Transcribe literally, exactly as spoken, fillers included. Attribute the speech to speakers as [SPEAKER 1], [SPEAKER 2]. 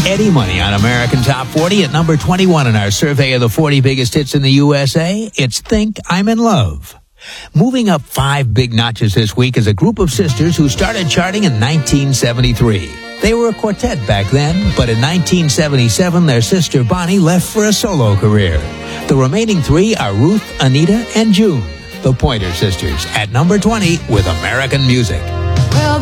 [SPEAKER 1] Eddie Money on American Top forty at number twenty-one in our survey of the forty biggest hits in the U S A. It's Think I'm in Love. Moving up five big notches this week is a group of sisters who started charting in nineteen seventy-three. They were a quartet back then, but in nineteen seventy-seven, their sister Bonnie left for a solo career. The remaining three are Ruth, Anita, and June, the Pointer Sisters, at number twenty with American Music.
[SPEAKER 2] Well,